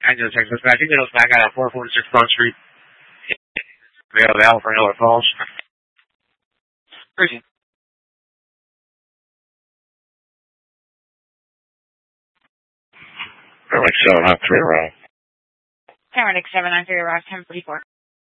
I know Texas. I think it was back out at 446 Front Street. Available for another calls. Crazy. Like 793 around. Paramedic 793 around 1044.